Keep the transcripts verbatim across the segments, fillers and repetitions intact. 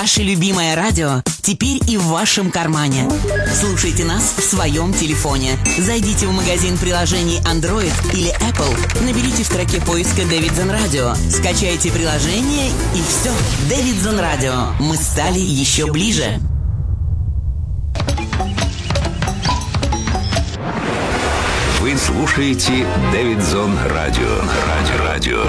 Ваше любимое радио теперь и в вашем кармане. Слушайте нас в своем телефоне. Зайдите в магазин приложений Android или Apple, наберите в строке поиска Davidson Radio, скачайте приложение и все. Davidson Radio. Мы стали еще ближе. Вы слушаете Davidson Radio. Радио. Радио.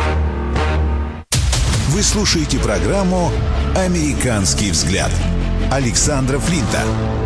Вы слушаете программу «Американский взгляд» Александра Флинта.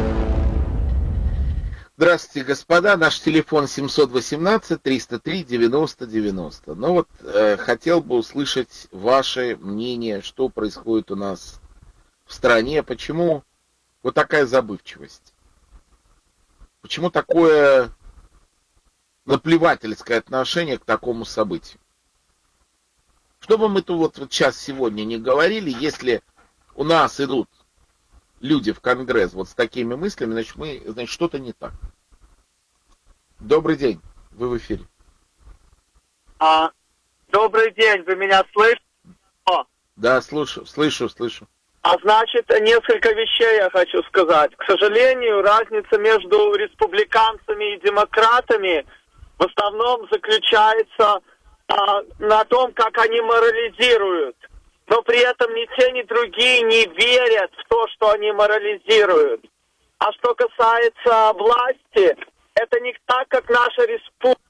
Здравствуйте, господа. Наш телефон семь один восемь триста три девяносто девяносто. Ну вот, э, хотел бы услышать ваше мнение, что происходит у нас в стране, почему вот такая забывчивость, почему такое наплевательское отношение к такому событию. Что бы мы тут вот, вот сейчас сегодня не говорили, если у нас идут люди в Конгресс вот с такими мыслями, значит, мы, значит, что-то не так. Добрый день, вы в эфире. А, добрый день, вы меня слышите? О. Да, слышу, слышу, слышу. А значит, несколько вещей я хочу сказать. К сожалению, разница между республиканцами и демократами в основном заключается а, на том, как они морализируют. Но при этом ни те, ни другие не верят в то, что они морализируют. А что касается власти, это не так, как наша республика.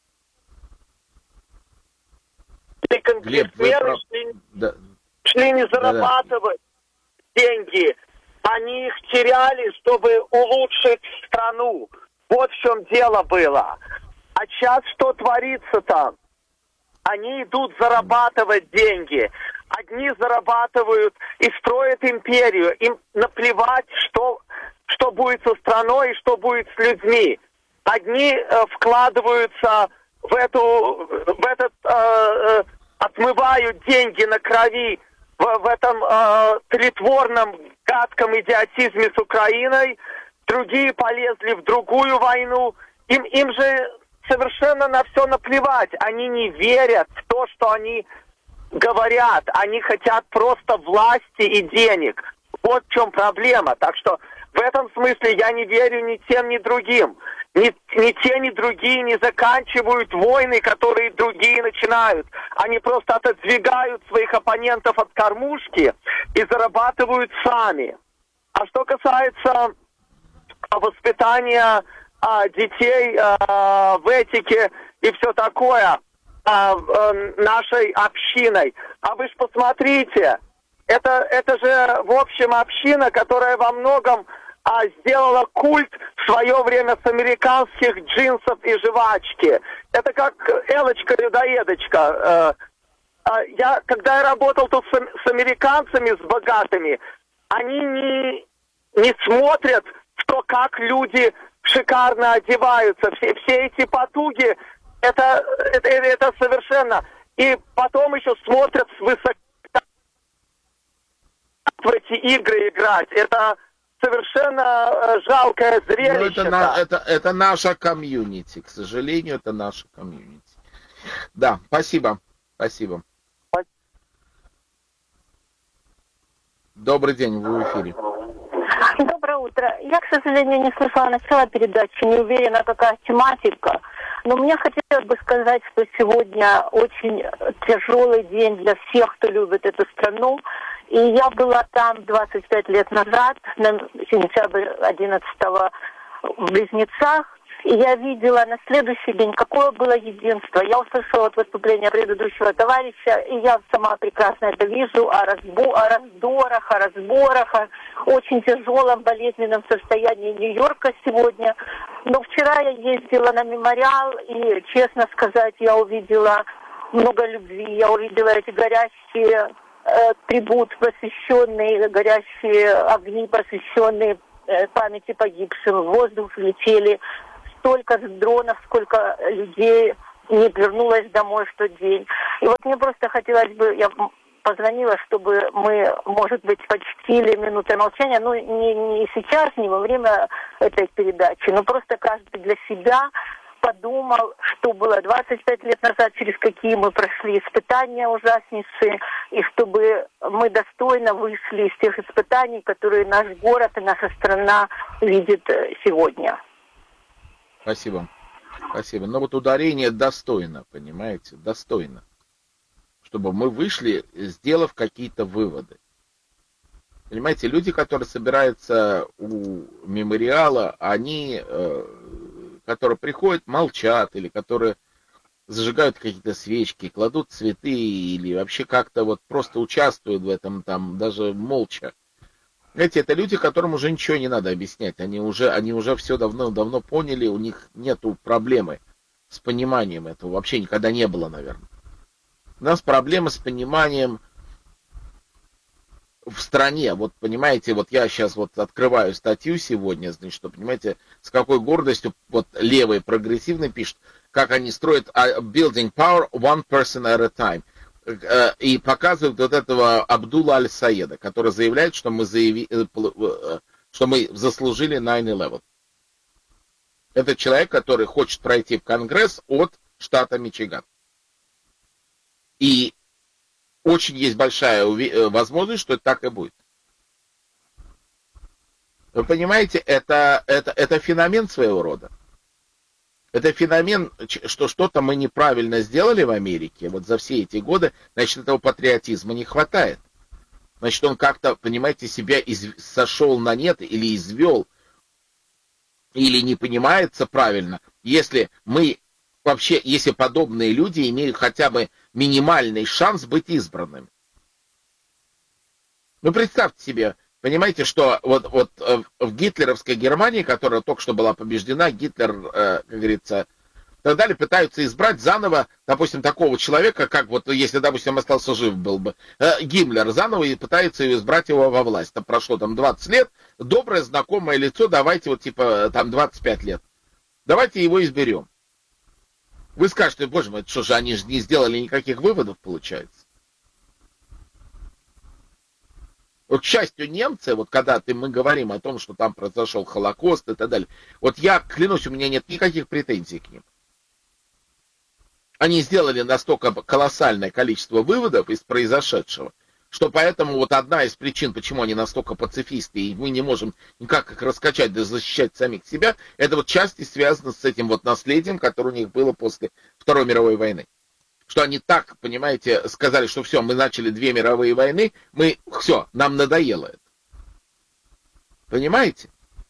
Конгрессмены прав... шли, да. шли не зарабатывать да, да. деньги. Они их теряли, чтобы улучшить страну. Вот в чем дело было. А сейчас что творится там? Они идут зарабатывать деньги. Одни зарабатывают и строят империю. Им наплевать, что, что будет со страной и что будет с людьми. Одни э, вкладываются в, эту, в этот, э, э, отмывают деньги на крови в, в этом э, тлетворном, гадком идиотизме с Украиной. Другие полезли в другую войну. Им, им же совершенно на все наплевать. Они не верят в то, что они говорят. Они хотят просто власти и денег. Вот в чем проблема. Так что в этом смысле я не верю ни тем, ни другим. Ни, ни те, ни другие не заканчивают войны, которые другие начинают. Они просто отодвигают своих оппонентов от кормушки и зарабатывают сами. А что касается воспитания а, детей а, в этике и все такое а, а, нашей общиной. А вы ж посмотрите, это, это же в общем община, которая во многом а, сделала культ в свое время с американских джинсов и жвачки. Это как Элочка-людоедочка. Я, когда я работал тут с, с американцами, с богатыми, они не, не смотрят в то, как люди шикарно одеваются. Все, все эти потуги, это, это, это совершенно... И потом еще смотрят свысока в эти игры играть. Это совершенно жалкое зрелище. Это, на, это, это наша комьюнити. К сожалению, это наша комьюнити. Да, спасибо. Спасибо. Добрый день, вы в эфире. Доброе утро. Я, к сожалению, не слышала начала передачи, не уверена, какая тематика. Но мне хотелось бы сказать, что сегодня очень тяжелый день для всех, кто любит эту страну. И я была там двадцать пять лет назад, на сентябрь одиннадцатого в Близнецах. И я видела на следующий день, какое было единство. Я услышала от выступления предыдущего товарища, и я сама прекрасно это вижу, о, разбо- о раздорах, о разборах, о очень тяжелом болезненном состоянии Нью-Йорка сегодня. Но вчера я ездила на мемориал, и, честно сказать, я увидела много любви, я увидела эти горящие э, трибут, посвященные, горящие огни, посвященные э, памяти погибшим. В воздух летели столько дронов, сколько людей не вернулось домой в тот день. И вот мне просто хотелось бы, я позвонила, чтобы мы, может быть, почтили минутой молчания, ну, не, не сейчас, не во время этой передачи, но просто каждый для себя подумал, что было двадцать пять лет назад, через какие мы прошли испытания ужаснейшие, и чтобы мы достойно вышли из тех испытаний, которые наш город и наша страна видит сегодня. Спасибо. Спасибо. Но вот ударение достойно, понимаете, достойно. Чтобы мы вышли, сделав какие-то выводы. Понимаете, люди, которые собираются у мемориала, они, э, которые приходят, молчат, или которые зажигают какие-то свечки, кладут цветы, или вообще как-то вот просто участвуют в этом, там, даже молча. Знаете, это люди, которым уже ничего не надо объяснять. Они уже, они уже все давно-давно поняли, у них нету проблемы с пониманием этого. Вообще никогда не было, наверное. У нас проблема с пониманием в стране. Вот, понимаете, вот я сейчас вот открываю статью сегодня, значит, что, понимаете, с какой гордостью вот левые прогрессивные пишут, как они строят building power one person at a time. И показывают вот этого Абдулла Аль-Саеда, который заявляет, что мы, заяви... что мы заслужили найн илевен. Это человек, который хочет пройти в Конгресс от штата Мичиган. И очень есть большая возможность, что это так и будет. Вы понимаете, это, это, это феномен своего рода. Это феномен, что что-то мы неправильно сделали в Америке, вот за все эти годы, значит, этого патриотизма не хватает. Значит, он как-то, понимаете, себя из... сошел на нет или извел, или не понимается правильно, если мы вообще, если подобные люди имеют хотя бы минимальный шанс быть избранными. Ну, представьте себе, понимаете, что вот, вот в гитлеровской Германии, которая только что была побеждена, Гитлер, э, как говорится, и так далее, пытаются избрать заново, допустим, такого человека, как вот, если, допустим, остался жив был бы, э, Гиммлер, заново и пытаются избрать его во власть. Там прошло там двадцать лет, доброе, знакомое лицо, давайте вот типа там двадцать пять лет. Давайте его изберем. Вы скажете, боже мой, что же, они же не сделали никаких выводов, получается. Вот, к счастью, немцы, вот когда ты, мы говорим о том, что там произошел Холокост и так далее, вот я, клянусь, у меня нет никаких претензий к ним. Они сделали настолько колоссальное количество выводов из произошедшего, что поэтому вот одна из причин, почему они настолько пацифисты, и мы не можем никак их раскачать, да защищать самих себя, это вот части связано с этим вот наследием, которое у них было после Второй мировой войны. Что они так, понимаете, сказали, что все, мы начали две мировые войны, мы, все, нам надоело это. Понимаете?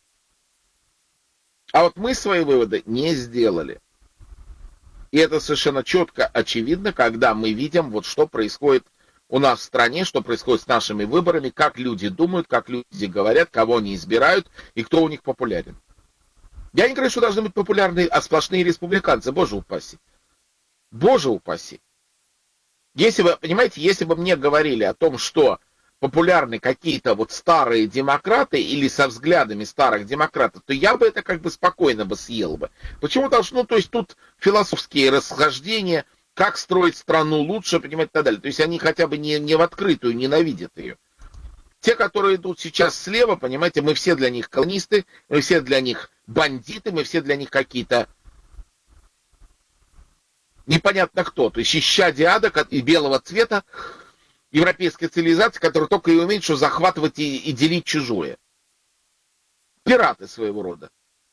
А вот мы свои выводы не сделали. И это совершенно четко очевидно, когда мы видим, вот что происходит у нас в стране, что происходит с нашими выборами, как люди думают, как люди говорят, кого они избирают и кто у них популярен. Я не говорю, что должны быть популярны, а сплошные республиканцы, боже упаси. Боже упаси. Если бы, понимаете, если бы мне говорили о том, что популярны какие-то вот старые демократы или со взглядами старых демократов, то я бы это как бы спокойно бы съел бы. Почему? Потому что, ну, то есть тут философские расхождения, как строить страну лучше, понимаете, и так далее. То есть они хотя бы не, не в открытую ненавидят ее. Те, которые идут сейчас слева, понимаете, мы все для них колонисты, мы все для них бандиты, мы все для них какие-то непонятно кто. То есть исчадия ада и белого цвета европейской цивилизации, которая только и умеет, что захватывать и, и делить чужое. Пираты своего рода.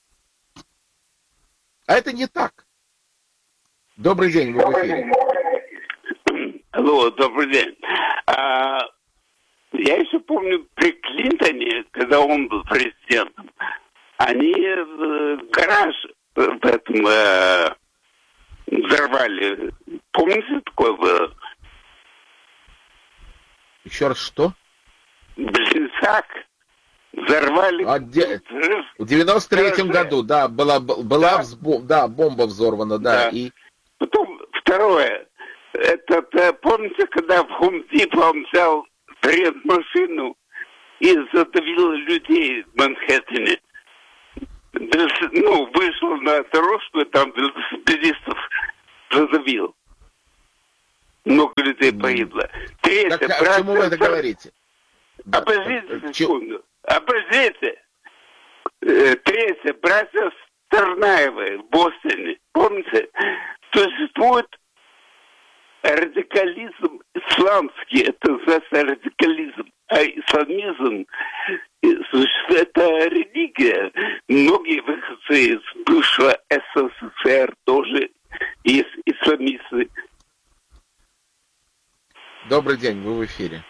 А это не так. Добрый день, вы в эфире. Алло, добрый день. А, я еще помню при Клинтоне, когда он был президентом, они в гараж в этом э, взорвали. Помните, такое было? Еще раз что? Блинсак взорвали. А де... В девяносто третьем году, да, была, была да. Взбом... да, бомба взорвана, да. да. И... Потом второе. Это, помните, когда в Home Depot он взял машину и задавил людей в Манхэттене? Ну, вышел на дорожку, там велосипедистов задавил. Много людей погибло. Третье, так, а к чему вы это говорите? Обождите секунду. Обождите. Третье. Братья Царнаева в Бостоне, помните, существует радикализм исламский, это называется радикализм, а исламизм это религия. Многие выходцы из бывшего СССР тоже есть исламисты. Добрый день, вы в эфире.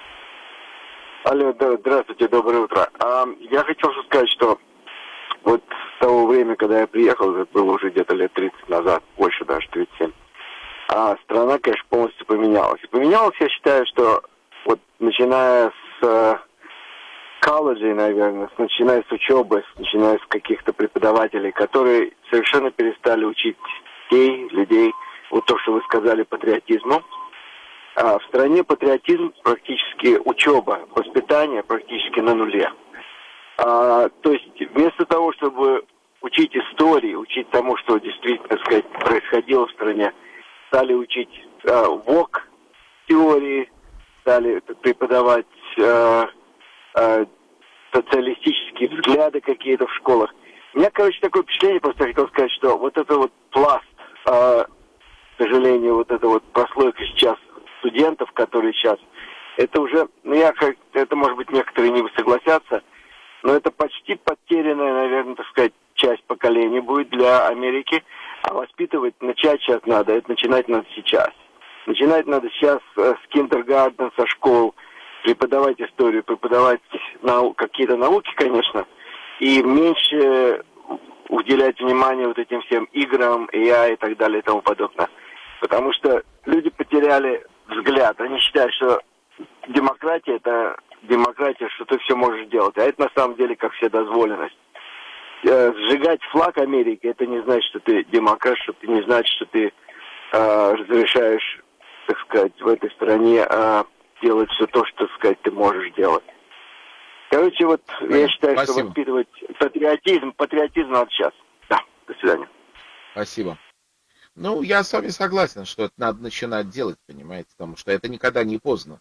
Алло, да, здравствуйте, доброе утро. А, я хотел сказать, что вот с того времени, когда я приехал, это было уже где-то лет тридцать назад, больше даже, тридцать семь, а страна, конечно, полностью поменялась. И поменялась, я считаю, что вот начиная с колледжей, наверное, с, начиная с учебы, с, начиная с каких-то преподавателей, которые совершенно перестали учить детей, людей, вот то, что вы сказали, патриотизму. А в стране патриотизм практически учеба, воспитание практически на нуле. А, то есть вместо того, чтобы учить истории, учить тому, что действительно, так сказать, происходило в стране, стали учить а, ВОК теории, стали преподавать а, а, социалистические взгляды какие-то в школах. У меня, короче, такое впечатление, просто хотел сказать, что вот это вот пласт, а, к сожалению, вот это вот прослойка сейчас студентов, которые сейчас, это уже, ну я как, это может быть некоторые не согласятся, но это почти потерянная, наверное, так сказать, часть поколения будет для Америки, а воспитывать начать сейчас надо, это начинать надо сейчас. Начинать надо сейчас с киндергартена, со школ, преподавать историю, преподавать нау- какие-то науки, конечно, и меньше уделять внимание вот этим всем играм, эй ай и так далее и тому подобное. Потому что люди потеряли взгляд. Они считают, что демократия – это демократия, что ты все можешь делать. А это на самом деле, как вседозволенность. Э, сжигать флаг Америки – это не значит, что ты демократ, что ты не значит, что ты э, разрешаешь, так сказать, в этой стране э, делать все то, что, так сказать, ты можешь делать. Короче, вот Понятно. Я считаю, Спасибо. Что воспитывать патриотизм, патриотизм надо сейчас. Да, до свидания. Спасибо. Ну, я с вами согласен, что это надо начинать делать, понимаете, потому что это никогда не поздно.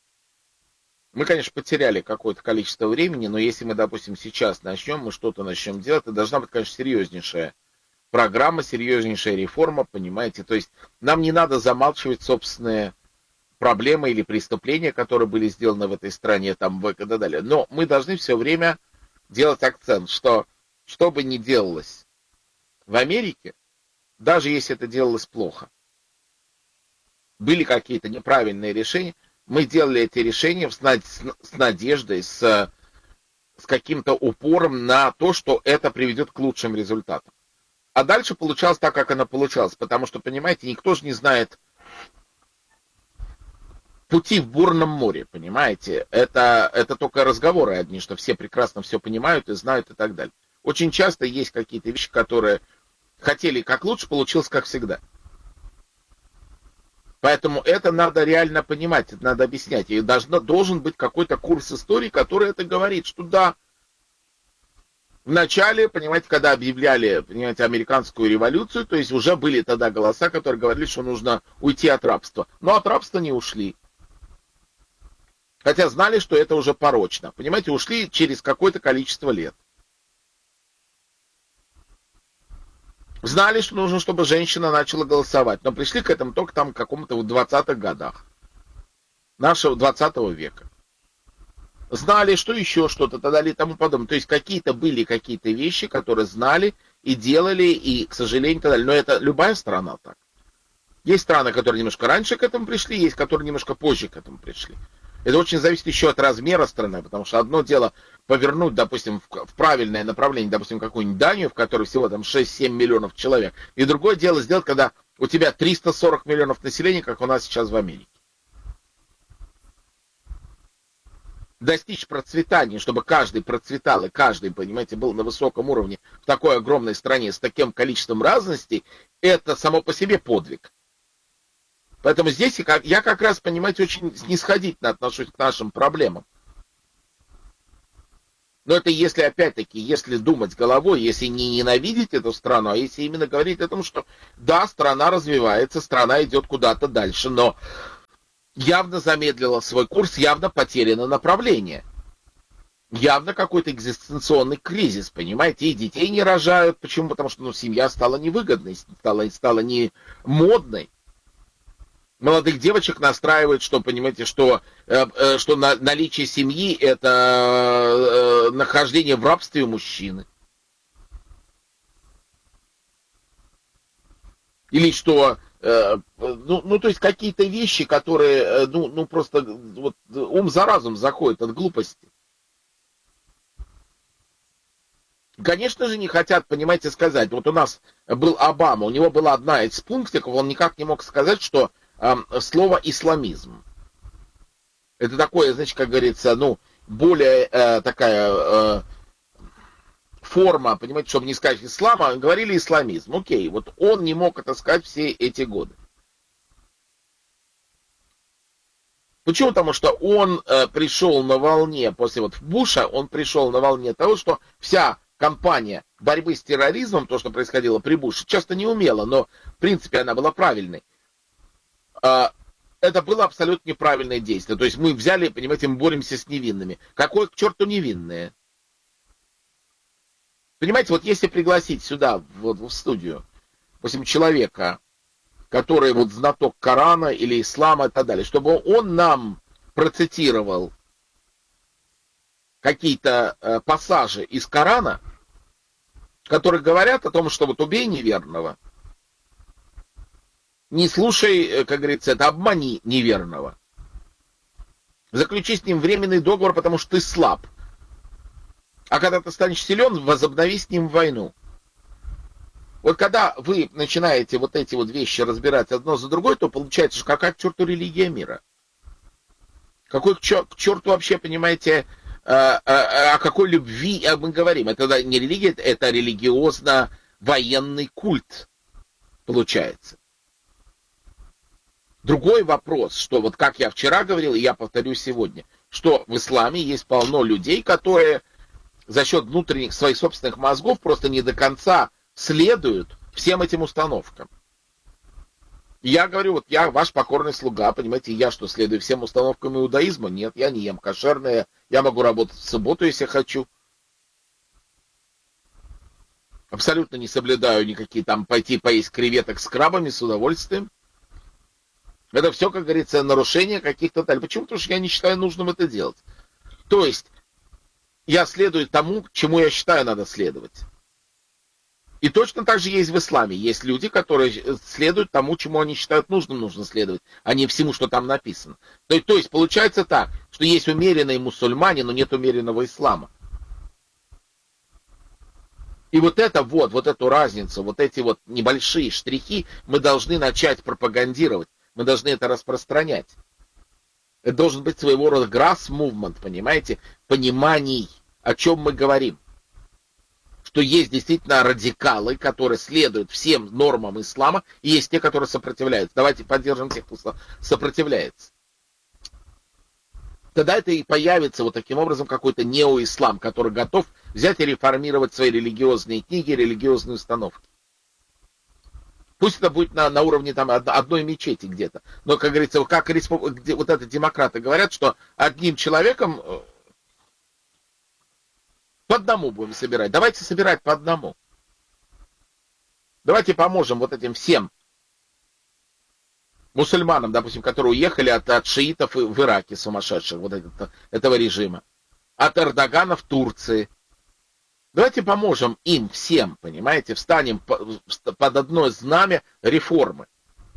Мы, конечно, потеряли какое-то количество времени, но если мы, допустим, сейчас начнем, мы что-то начнем делать, это должна быть, конечно, серьезнейшая программа, серьезнейшая реформа, понимаете. То есть нам не надо замалчивать собственные проблемы или преступления, которые были сделаны в этой стране, там, и так далее. Но мы должны все время делать акцент, что что бы ни делалось в Америке, даже если это делалось плохо, были какие-то неправильные решения, мы делали эти решения с надеждой, с, с каким-то упором на то, что это приведет к лучшим результатам. А дальше получалось так, как оно получалось, потому что, понимаете, никто же не знает пути в бурном море, понимаете, это, это только разговоры одни, что все прекрасно все понимают и знают и так далее. Очень часто есть какие-то вещи, которые хотели как лучше, получилось как всегда. Поэтому это надо реально понимать, это надо объяснять. И должно, должен быть какой-то курс истории, который это говорит, что да, в начале, понимаете, когда объявляли, понимаете, американскую революцию, то есть уже были тогда голоса, которые говорили, что нужно уйти от рабства. Но от рабства не ушли. Хотя знали, что это уже порочно. Понимаете, ушли через какое-то количество лет. Знали, что нужно, чтобы женщина начала голосовать, но пришли к этому только там в каком-то в двадцатых годах нашего двадцатого века. Знали, что еще что-то, тогда и тому подобное. То есть какие-то были какие-то вещи, которые знали и делали, и, к сожалению, так далее. Но это любая страна так. Есть страны, которые немножко раньше к этому пришли, есть, которые немножко позже к этому пришли. Это очень зависит еще от размера страны, потому что одно дело повернуть, допустим, в, в правильное направление, допустим, какую-нибудь Данию, в которой всего там шесть-семь миллионов человек, и другое дело сделать, когда у тебя триста сорок миллионов населения, как у нас сейчас в Америке. Достичь процветания, чтобы каждый процветал, и каждый, понимаете, был на высоком уровне в такой огромной стране с таким количеством разностей, это само по себе подвиг. Поэтому здесь я как раз, понимаете, очень снисходительно отношусь к нашим проблемам. Но это если, опять-таки, если думать головой, если не ненавидеть эту страну, а если именно говорить о том, что да, страна развивается, страна идет куда-то дальше, но явно замедлила свой курс, явно потеряно направление. явно какой-то экзистенционный кризис, понимаете, и детей не рожают. Почему? Потому что ну, семья стала невыгодной, стала, стала не модной. Молодых девочек настраивают, что, понимаете, что, э, э, что на, наличие семьи – это э, нахождение в рабстве у мужчины. Или что, э, ну, ну, то есть какие-то вещи, которые, э, ну, ну, просто вот, ум за разум заходит от глупости. Конечно же, не хотят, понимаете, сказать. Вот у нас был Обама, у него была одна из пунктиков, он никак не мог сказать, что э, слово «исламизм». Это такое, значит, как говорится, ну, более э, такая э, форма, понимаете, чтобы не сказать ислама, говорили исламизм. Окей, вот он не мог это сказать все эти годы. Почему? Потому что он э, пришел на волне, после вот Буша, он пришел на волне того, что вся кампания борьбы с терроризмом, то, что происходило при Буше, часто не умела, но в принципе она была правильной. Э, это было абсолютно неправильное действие. То есть мы взяли, понимаете, мы боремся с невинными. Какое к черту невинное? Понимаете, вот если пригласить сюда, вот в студию, допустим, человека, который вот знаток Корана или ислама и так далее, чтобы он нам процитировал какие-то э, пассажи из Корана, которые говорят о том, что вот убей неверного, не слушай, как говорится, это обмани неверного, заключи с ним временный договор, потому что ты слаб, а когда ты станешь силен, возобнови с ним войну. Вот когда вы начинаете вот эти вот вещи разбирать одно за другой, то получается, что какая к черту религия мира? Какой к черту вообще, понимаете, о какой любви мы говорим? Это не религия, это религиозно-военный культ, получается. Другой вопрос, что вот как я вчера говорил, и я повторю сегодня, что в исламе есть полно людей, которые за счет внутренних своих собственных мозгов просто не до конца следуют всем этим установкам. И я говорю, вот я ваш покорный слуга, понимаете, я что, следую всем установкам иудаизма? Нет, я не ем кошерное, я могу работать в субботу, если хочу. Абсолютно не соблюдаю никакие там пойти поесть креветок с крабами с удовольствием. Это все, как говорится, нарушение каких-то таль. Почему? Потому что я не считаю нужным это делать. То есть, я следую тому, чему я считаю надо следовать. И точно так же есть в исламе. Есть люди, которые следуют тому, чему они считают нужным, нужно следовать, а не всему, что там написано. То, то есть получается так, что есть умеренные мусульмане, но нет умеренного ислама. И вот это вот, вот эту разницу, вот эти вот небольшие штрихи мы должны начать пропагандировать. Мы должны это распространять. Это должен быть своего рода grass movement, понимаете, пониманий, о чем мы говорим. Что есть действительно радикалы, которые следуют всем нормам ислама, и есть те, которые сопротивляются. Давайте поддержим тех, кто сопротивляется. Тогда это и появится вот таким образом какой-то неоислам, который готов взять и реформировать свои религиозные книги, религиозные установки. Пусть это будет на, на уровне там, одной мечети где-то. Но, как говорится, как респуб... где, вот это демократы говорят, что одним человеком по одному будем собирать. Давайте собирать по одному. Давайте поможем вот этим всем мусульманам, допустим, которые уехали от, от шиитов в Ираке сумасшедших, вот этого, этого режима, от Эрдогана в Турции. Давайте поможем им всем, понимаете, встанем под одно знамя реформы.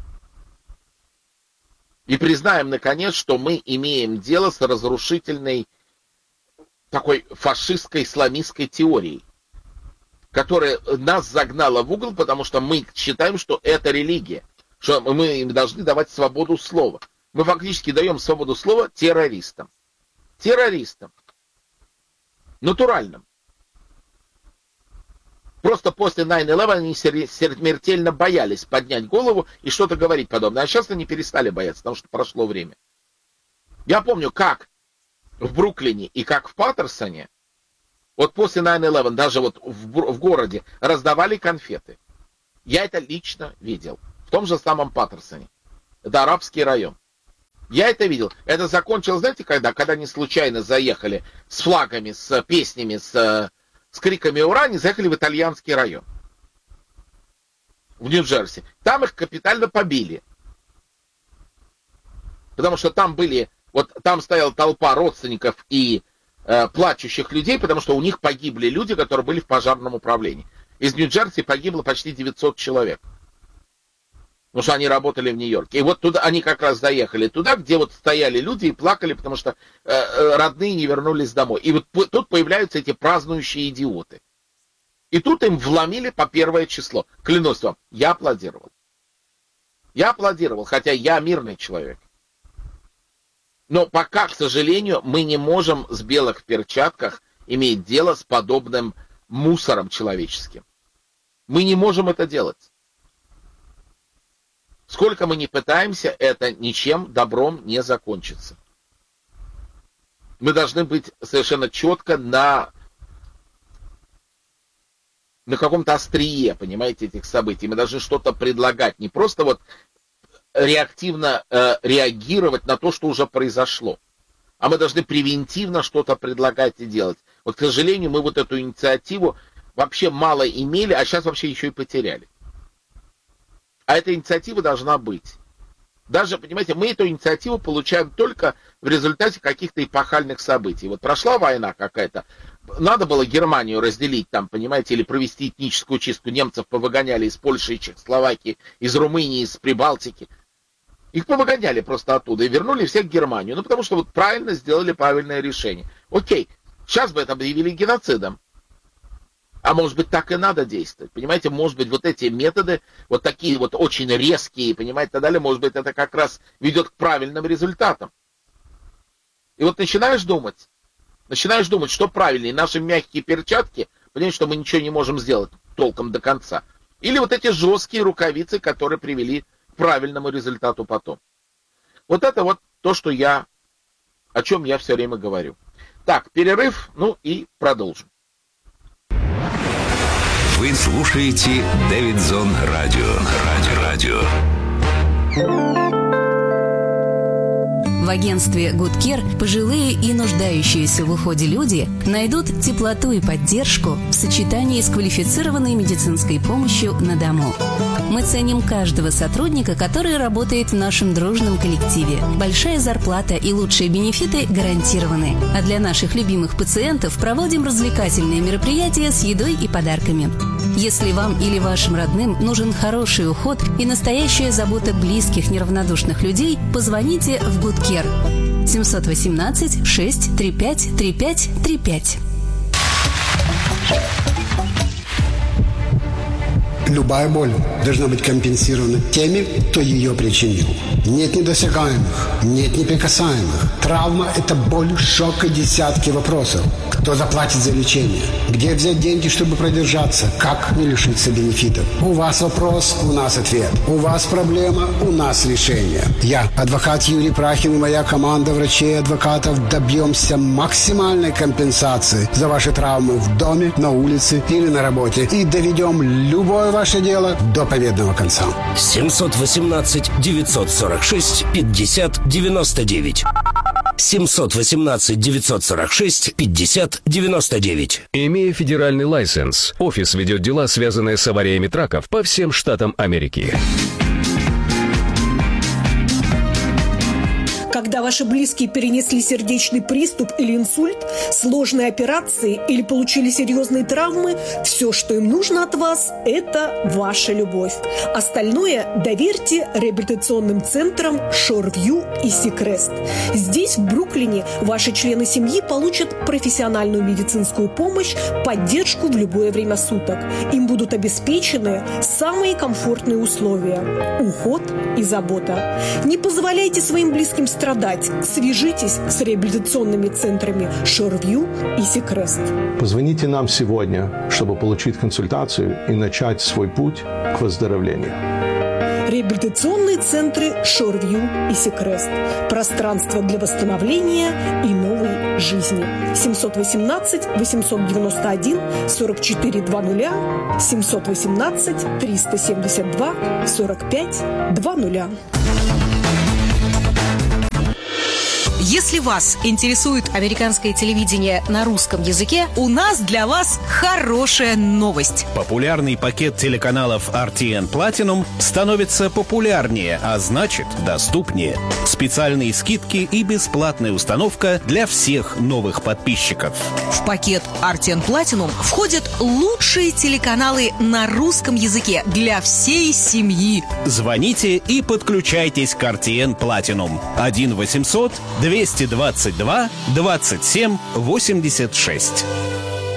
И признаем, наконец, что мы имеем дело с разрушительной такой фашистской, исламистской теорией, которая нас загнала в угол, потому что мы считаем, что это религия, что мы им должны давать свободу слова. Мы фактически даем свободу слова террористам. Террористам. Натуральным. Просто после найн элевен они смертельно боялись поднять голову и что-то говорить подобное. А сейчас они перестали бояться, потому что прошло время. Я помню, как в Бруклине и как в Паттерсоне, вот после найн элевен, даже вот в, в городе, раздавали конфеты. Я это лично видел. В том же самом Паттерсоне. Это арабский район. Я это видел. Это закончилось, знаете, когда? Когда они случайно заехали с флагами, с песнями, с, с криками «Ура!», они заехали в итальянский район. В Нью-Джерси. Там их капитально побили. Потому что там были... Вот там стояла толпа родственников и э, плачущих людей, потому что у них погибли люди, которые были в пожарном управлении. Из Нью-Джерси погибло почти девятьсот человек. Потому что они работали в Нью-Йорке. И вот туда они как раз заехали туда, где вот стояли люди и плакали, потому что э, родные не вернулись домой. И вот тут появляются эти празднующие идиоты. И тут им вломили по первое число. Клянусь вам, я аплодировал. Я аплодировал, хотя я мирный человек. Но пока, к сожалению, мы не можем с белых в перчатках иметь дело с подобным мусором человеческим. Мы не можем это делать. Сколько мы ни пытаемся, это ничем добром не закончится. Мы должны быть совершенно четко на, на каком-то острие, понимаете, этих событий. Мы должны что-то предлагать, не просто вот реактивно э, реагировать на то, что уже произошло, а мы должны превентивно что-то предлагать и делать. Вот, к сожалению, мы вот эту инициативу вообще мало имели, а сейчас вообще еще и потеряли. А эта инициатива должна быть. Даже, понимаете, мы эту инициативу получаем только в результате каких-то эпохальных событий. Вот прошла война какая-то, надо было Германию разделить там, понимаете, или провести этническую чистку. Немцев повыгоняли из Польши и Чехословакии, из Румынии, из Прибалтики. Их повыгоняли просто оттуда и вернули всех в Германию. Ну, потому что вот правильно сделали правильное решение. Окей, сейчас бы это объявили геноцидом. А может быть, так и надо действовать. Понимаете, может быть, вот эти методы, вот такие вот очень резкие, понимаете, и так далее, может быть, это как раз ведет к правильным результатам. И вот начинаешь думать, начинаешь думать, что правильнее, наши мягкие перчатки, понимаете, что мы ничего не можем сделать толком до конца, или вот эти жесткие рукавицы, которые привели к правильному результату потом. Вот это вот то, что я, о чем я все время говорю. Так, перерыв, ну и продолжим. Вы слушаете Дэвидзон Радио. Радио. Радио. В агентстве Good Care пожилые и нуждающиеся в уходе люди найдут теплоту и поддержку в сочетании с квалифицированной медицинской помощью на дому. Мы ценим каждого сотрудника, который работает в нашем дружном коллективе. Большая зарплата и лучшие бенефиты гарантированы. А для наших любимых пациентов проводим развлекательные мероприятия с едой и подарками. Если вам или вашим родным нужен хороший уход и настоящая забота близких, неравнодушных людей, позвоните в Good Care. семь один восемь шесть три пять три пять три пять. Любая боль должна быть компенсирована теми, кто ее причинил. Нет недосягаемых, нет неприкасаемых. Травма – это боль, шок и десятки вопросов. Кто заплатит за лечение? Где взять деньги, чтобы продержаться? Как не лишиться бенефитов? У вас вопрос, у нас ответ. У вас проблема, у нас решение. Я, адвокат Юрий Прахин и моя команда врачей и адвокатов добьемся максимальной компенсации за ваши травмы в доме, на улице или на работе. И доведем любое ваше дело до победного конца. семь один восемь девять сорок шесть пятьдесят девяносто девять. семь один восемь девять сорок шесть пятьдесят девяносто девять. Имея федеральный лайсенс, офис ведет дела, связанные с авариями траков по всем штатам Америки. Когда ваши близкие перенесли сердечный приступ или инсульт, сложные операции или получили серьезные травмы, все, что им нужно от вас, это ваша любовь. Остальное доверьте реабилитационным центрам Шорвью и Сикрест. Здесь, в Бруклине, ваши члены семьи получат профессиональную медицинскую помощь, поддержку в любое время суток. Им будут обеспечены самые комфортные условия – уход и забота. Не позволяйте своим близким страдать. Свяжитесь с реабилитационными центрами Шорвью и Сикрест. Позвоните нам сегодня, чтобы получить консультацию и начать свой путь к выздоровлению. Реабилитационные центры Шорвью и Сикрест. Пространство для восстановления и новой жизни. семь один восемь восемь девять один сорок четыре двадцать. семь один восемь триста семьдесят два сорок пять двадцать. Если вас интересует американское телевидение на русском языке, у нас для вас хорошая новость. Популярный пакет телеканалов ар ти эн Platinum становится популярнее, а значит доступнее. Специальные скидки и бесплатная установка для всех новых подписчиков. В пакет ар ти эн Platinum входят лучшие телеканалы на русском языке для всей семьи. Звоните и подключайтесь к ар ти эн Platinum. один восемьсот двести двадцать два двадцать семь восемьдесят шесть.